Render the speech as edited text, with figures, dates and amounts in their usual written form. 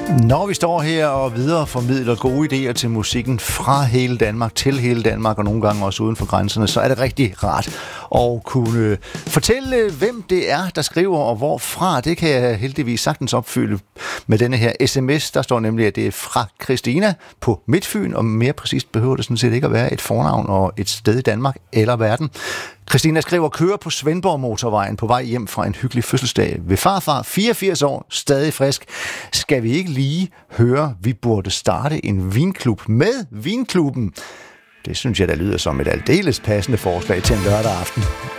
Når vi står her og videreformidler gode idéer til musikken fra hele Danmark til hele Danmark, og nogle gange også uden for grænserne, så er det rigtig rart at kunne fortælle, hvem det er, der skriver, og hvorfra. Det kan jeg heldigvis sagtens opfylde med denne her sms. Der står nemlig, at det er fra Christina på Midtfyn, og mere præcist behøver det sådan set ikke at være et fornavn og et sted i Danmark eller verden. Christina skriver, kører på Svendborg Motorvejen på vej hjem fra en hyggelig fødselsdag ved farfar, 84 år, stadig frisk. Skal vi ikke lige høre, vi burde starte en vinklub med Vinklubben? Det synes jeg, der lyder som et aldeles passende forslag til en lørdag aften.